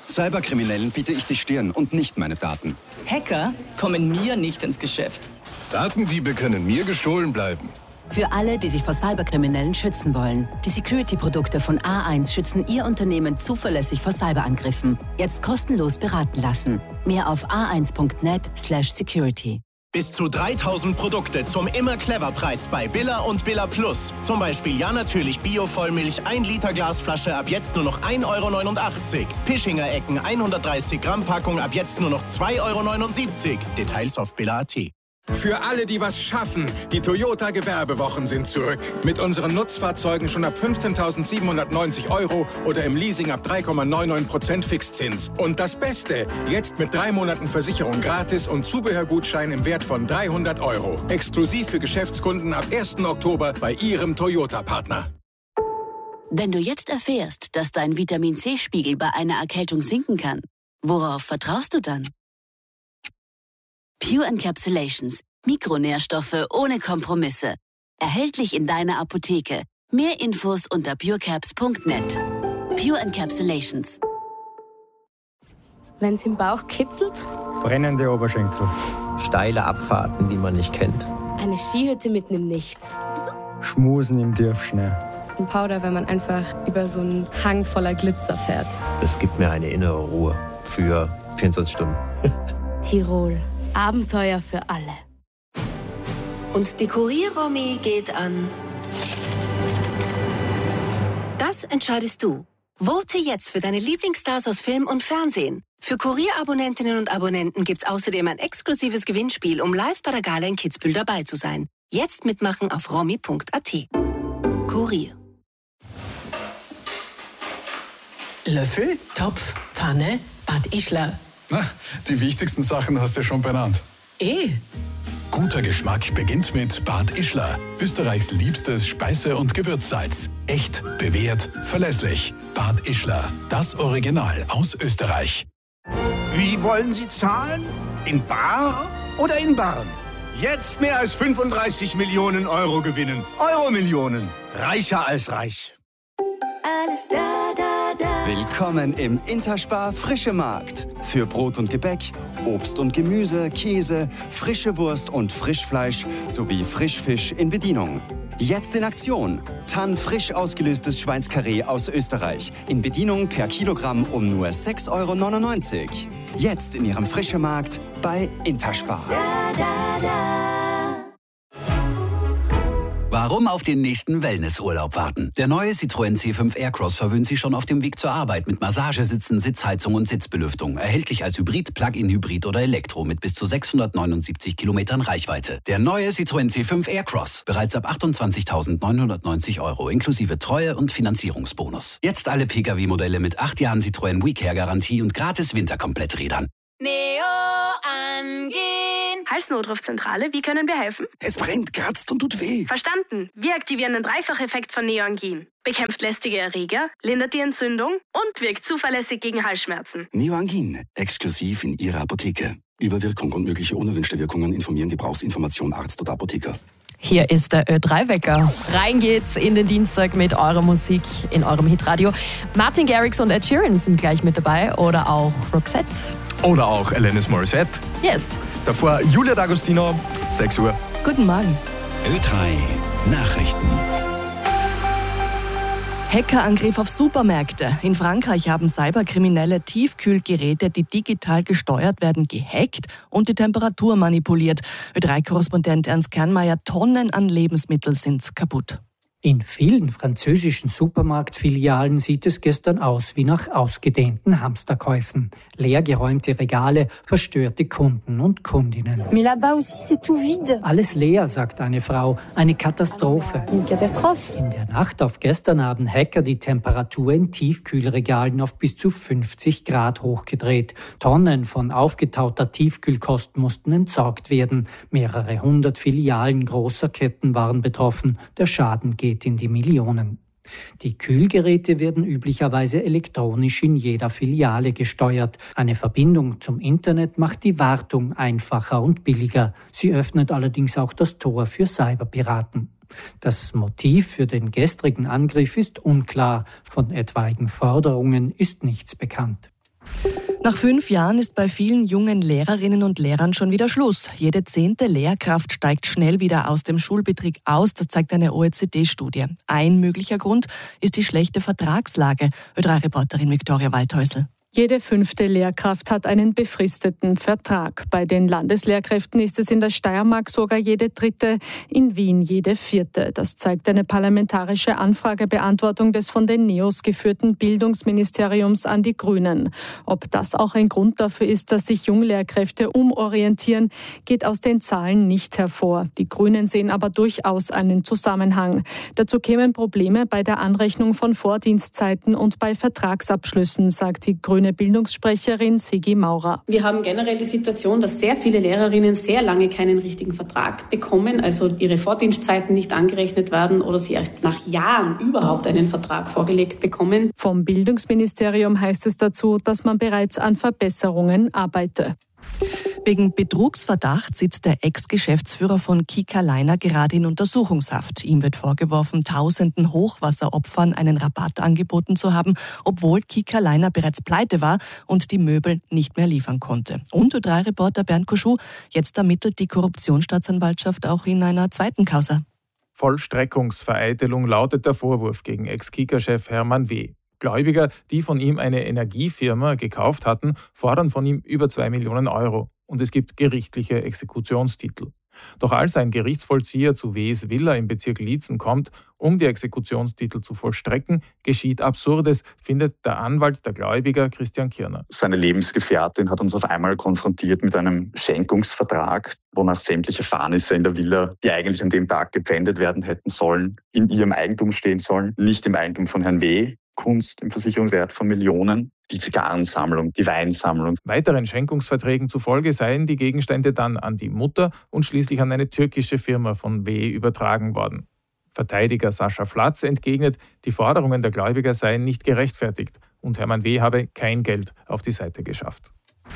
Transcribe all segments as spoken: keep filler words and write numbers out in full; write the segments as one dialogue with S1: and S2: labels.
S1: Cyberkriminellen biete ich die Stirn und nicht meine Daten.
S2: Hacker kommen mir nicht ins Geschäft.
S3: Datendiebe können mir gestohlen bleiben.
S4: Für alle, die sich vor Cyberkriminellen schützen wollen. Die Security-Produkte von A eins schützen Ihr Unternehmen zuverlässig vor Cyberangriffen. Jetzt kostenlos beraten lassen. Mehr auf a eins punkt net slash security.
S5: Bis zu dreitausend Produkte zum Immer-Clever-Preis bei Billa und Billa Plus. Zum Beispiel Ja Natürlich Bio-Vollmilch, ein Liter Glasflasche ab jetzt nur noch ein Euro neunundachtzig. Pischinger Ecken hundertdreißig Gramm Packung ab jetzt nur noch zwei Euro neunundsiebzig. Details auf billa punkt at.
S6: Für alle, die was schaffen, die Toyota Gewerbewochen sind zurück. Mit unseren Nutzfahrzeugen schon ab fünfzehntausendsiebenhundertneunzig Euro oder im Leasing ab drei Komma neunundneunzig Prozent Fixzins. Und das Beste, jetzt mit drei Monaten Versicherung gratis und Zubehörgutschein im Wert von dreihundert Euro. Exklusiv für Geschäftskunden ab ersten Oktober bei Ihrem Toyota-Partner.
S7: Wenn du jetzt erfährst, dass dein Vitamin-C-Spiegel bei einer Erkältung sinken kann, worauf vertraust du dann? Pure Encapsulations. Mikronährstoffe ohne Kompromisse. Erhältlich in deiner Apotheke. Mehr Infos unter purecaps punkt net. Pure Encapsulations.
S8: Wenn es im Bauch kitzelt.
S9: Brennende Oberschenkel.
S10: Steile Abfahrten, die man nicht kennt.
S8: Eine Skihütte mitten im Nichts.
S9: Schmusen im Tiefschnee.
S8: Ein Powder, wenn man einfach über so einen Hang voller Glitzer fährt.
S10: Es gibt mir eine innere Ruhe für vierundzwanzig Stunden.
S8: Tirol. Abenteuer für alle.
S11: Und die Kurier-Romy geht an... Das entscheidest du. Vote jetzt für deine Lieblingsstars aus Film und Fernsehen. Für Kurier-Abonnentinnen und Abonnenten gibt's außerdem ein exklusives Gewinnspiel, um live bei der Gala in Kitzbühel dabei zu sein. Jetzt mitmachen auf romy punkt at. Kurier.
S12: Löffel, Topf, Pfanne, Bad Ischler.
S13: Na, die wichtigsten Sachen hast du schon benannt.
S12: Eh.
S13: Guter Geschmack beginnt mit Bad Ischler. Österreichs liebstes Speise- und Gewürzsalz. Echt, bewährt, verlässlich. Bad Ischler. Das Original aus Österreich.
S14: Wie wollen Sie zahlen? In bar oder in Barren? Jetzt mehr als fünfunddreißig Millionen Euro gewinnen. Euro-Millionen. Reicher als reich.
S11: Alles da, da, da.
S1: Willkommen im Interspar Frische Markt. Für Brot und Gebäck, Obst und Gemüse, Käse, frische Wurst und Frischfleisch sowie Frischfisch in Bedienung. Jetzt in Aktion. Tann frisch ausgelöstes Schweinskarree aus Österreich. In Bedienung per Kilogramm um nur sechs Euro neunundneunzig. Jetzt in Ihrem Frische Markt bei Interspar.
S11: Da, da, da.
S15: Warum auf den nächsten Wellnessurlaub warten? Der neue Citroën C fünf Aircross verwöhnt Sie schon auf dem Weg zur Arbeit mit Massagesitzen, Sitzheizung und Sitzbelüftung. Erhältlich als Hybrid, Plug-in-Hybrid oder Elektro mit bis zu sechshundertneunundsiebzig Kilometern Reichweite. Der neue Citroën C fünf Aircross. Bereits ab achtundzwanzigtausendneunhundertneunzig Euro inklusive Treue- und Finanzierungsbonus. Jetzt alle Pkw-Modelle mit acht Jahren Citroën WeCare-Garantie und gratis Winterkompletträdern.
S16: Neo angehen.
S8: Halsnotrufzentrale, wie können wir helfen?
S17: Es brennt, kratzt und tut weh.
S8: Verstanden. Wir aktivieren den Dreifacheffekt von Neoangin. Bekämpft lästige Erreger, lindert die Entzündung und wirkt zuverlässig gegen Halsschmerzen.
S17: Neoangin, exklusiv in Ihrer Apotheke. Über Wirkung und mögliche unerwünschte Wirkungen informieren Gebrauchsinformation Arzt oder Apotheker.
S18: Hier ist der Ö drei Wecker. Rein geht's in den Dienstag mit eurer Musik in eurem Hitradio. Martin Garrix und Ed Sheeran sind gleich mit dabei oder auch Roxette.
S19: Oder auch Alanis Morissette.
S18: Yes.
S19: Davor Julia D'Agostino, sechs Uhr.
S18: Guten Morgen.
S17: Ö drei Nachrichten.
S20: Hackerangriff auf Supermärkte. In Frankreich haben Cyberkriminelle Tiefkühlgeräte, die digital gesteuert werden, gehackt und die Temperatur manipuliert. Ö drei Korrespondent Ernst Kernmeier, Tonnen an Lebensmitteln sind kaputt.
S21: In vielen französischen Supermarktfilialen sieht es gestern aus wie nach ausgedehnten Hamsterkäufen. Leergeräumte Regale, verstörte Kunden und Kundinnen.
S22: Mais là-bas aussi, c'est tout vide.
S21: Alles leer, sagt eine Frau. Eine Katastrophe.
S22: Une catastrophe.
S21: In der Nacht auf gestern haben Hacker die Temperatur in Tiefkühlregalen auf bis zu fünfzig Grad hochgedreht. Tonnen von aufgetauter Tiefkühlkost mussten entsorgt werden. Mehrere hundert Filialen großer Ketten waren betroffen. Der Schaden geht in die Millionen. Die Kühlgeräte werden üblicherweise elektronisch in jeder Filiale gesteuert. Eine Verbindung zum Internet macht die Wartung einfacher und billiger. Sie öffnet allerdings auch das Tor für Cyberpiraten. Das Motiv für den gestrigen Angriff ist unklar. Von etwaigen Forderungen ist nichts bekannt.
S20: Nach fünf Jahren ist bei vielen jungen Lehrerinnen und Lehrern schon wieder Schluss. Jede zehnte Lehrkraft steigt schnell wieder aus dem Schulbetrieb aus, das zeigt eine O E C D-Studie. Ein möglicher Grund ist die schlechte Vertragslage. Ö drei Reporterin Viktoria Waldhäusl.
S2: Jede fünfte Lehrkraft hat einen befristeten Vertrag. Bei den Landeslehrkräften ist es in der Steiermark sogar jede dritte, in Wien jede vierte. Das zeigt eine parlamentarische Anfragebeantwortung des von den Neos geführten Bildungsministeriums an die Grünen. Ob das auch ein Grund dafür ist, dass sich Junglehrkräfte umorientieren, geht aus den Zahlen nicht hervor. Die Grünen sehen aber durchaus einen Zusammenhang. Dazu kämen Probleme bei der Anrechnung von Vordienstzeiten und bei Vertragsabschlüssen, sagt die grüne Bildungssprecherin Sigi Maurer.
S3: Wir haben generell die Situation, dass sehr viele Lehrerinnen sehr lange keinen richtigen Vertrag bekommen, also ihre Vordienstzeiten nicht angerechnet werden oder sie erst nach Jahren überhaupt einen Vertrag vorgelegt bekommen.
S2: Vom Bildungsministerium heißt es dazu, dass man bereits an Verbesserungen arbeite.
S20: Wegen Betrugsverdacht sitzt der Ex-Geschäftsführer von Kika Liner gerade in Untersuchungshaft. Ihm wird vorgeworfen, tausenden Hochwasseropfern einen Rabatt angeboten zu haben, obwohl Kika Liner bereits pleite war und die Möbel nicht mehr liefern konnte. Und Ö drei Reporter Bernd Koschuh, jetzt ermittelt die Korruptionsstaatsanwaltschaft auch in einer zweiten Causa.
S23: Vollstreckungsvereitelung lautet der Vorwurf gegen Ex-Kika-Chef Hermann W. Gläubiger, die von ihm eine Energiefirma gekauft hatten, fordern von ihm über zwei Millionen Euro. Und es gibt gerichtliche Exekutionstitel. Doch als ein Gerichtsvollzieher zu Ws Villa im Bezirk Liezen kommt, um die Exekutionstitel zu vollstrecken, geschieht Absurdes, findet der Anwalt der Gläubiger Christian Kirner.
S24: Seine Lebensgefährtin hat uns auf einmal konfrontiert mit einem Schenkungsvertrag, wonach sämtliche Fahrnisse in der Villa, die eigentlich an dem Tag gepfändet werden hätten sollen, in ihrem Eigentum stehen sollen, nicht im Eigentum von Herrn W. Kunst im Versicherungswert von Millionen, die Zigarrensammlung, die Weinsammlung.
S23: Weiteren Schenkungsverträgen zufolge seien die Gegenstände dann an die Mutter und schließlich an eine türkische Firma von W. übertragen worden. Verteidiger Sascha Flatz entgegnet, die Forderungen der Gläubiger seien nicht gerechtfertigt und Hermann W. habe kein Geld auf die Seite geschafft.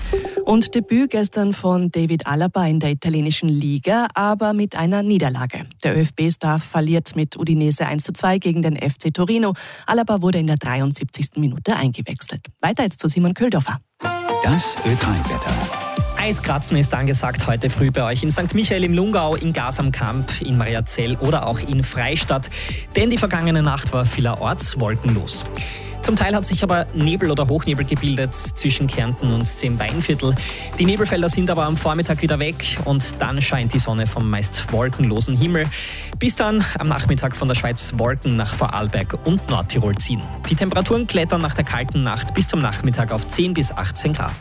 S20: Und Debüt gestern von David Alaba in der italienischen Liga, aber mit einer Niederlage. Der ÖFB-Star verliert mit Udinese eins zu zwei gegen den F C Torino. Alaba wurde in der dreiundsiebzigsten Minute eingewechselt. Weiter jetzt zu Simon Köldorfer.
S15: Das Ö drei Wetter.
S25: Eiskratzen ist angesagt heute früh bei euch in Sankt Michael im Lungau, in Gas am Kamp, in Mariazell oder auch in Freistadt. Denn die vergangene Nacht war vielerorts wolkenlos. Zum Teil hat sich aber Nebel oder Hochnebel gebildet zwischen Kärnten und dem Weinviertel. Die Nebelfelder sind aber am Vormittag wieder weg und dann scheint die Sonne vom meist wolkenlosen Himmel, bis dann am Nachmittag von der Schweiz Wolken nach Vorarlberg und Nordtirol ziehen. Die Temperaturen klettern nach der kalten Nacht bis zum Nachmittag auf zehn bis achtzehn Grad.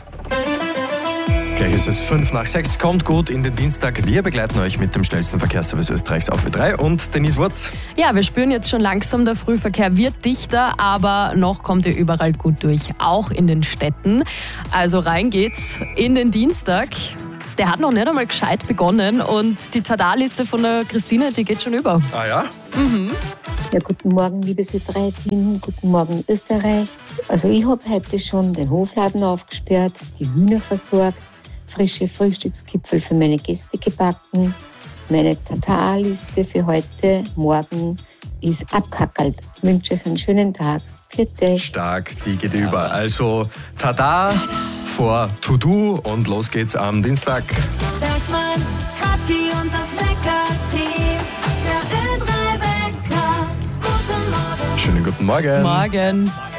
S19: Gleich ist es fünf nach sechs. Kommt gut in den Dienstag. Wir begleiten euch mit dem schnellsten Verkehrsservice Österreichs auf Ö drei und Denise Wurz.
S18: Ja, wir spüren jetzt schon langsam, der Frühverkehr wird dichter, aber noch kommt ihr überall gut durch, auch in den Städten. Also rein geht's in den Dienstag. Der hat noch nicht einmal gescheit begonnen und die Tada-Liste von der Christine, die geht schon über.
S19: Ah ja?
S22: Mhm. Ja, guten Morgen, liebes Ö drei Team. Guten Morgen, Österreich. Also ich habe heute schon den Hofladen aufgesperrt, die Hühner versorgt, frische Frühstückskipfel für meine Gäste gebacken. Meine Tata-Liste für heute Morgen ist abkackelt. Ich wünsche euch einen schönen Tag. Bitte.
S19: Stark, die geht über. Also Tada vor To-Do und los geht's am Dienstag.
S16: Bergsmann, Kratki und das Wecker-Team. Der Ö drei Wecker. Guten Morgen.
S19: Schönen guten Morgen.
S18: Morgen.